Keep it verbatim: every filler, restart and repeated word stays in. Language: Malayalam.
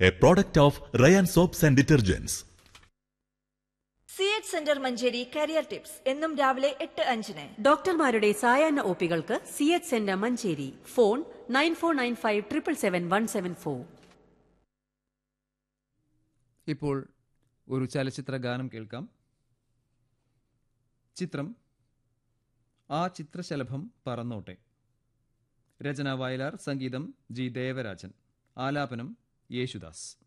a product of Rayan Soaps and Detergents. C H centre Manjeri career tips എന്നും രാവിലെ എട്ട് അഞ്ചിന്. ഡോക്ടർമാരുടെ സായാഹ്ന ഒപികൾക്ക് C H centre Manjeri. Phone nine four nine five triple seven one seven four. ഇപ്പോൾ ഒരു ചലച്ചിത്ര ഗാനം കേൾക്കാം. ചിത്രം ആ ചിത്രശലഭം പറന്നോട്ടെ. രചന വയലാർ, സംഗീതം ജി ദേവരാജൻ, ആലാപനം യേശുദാസ്.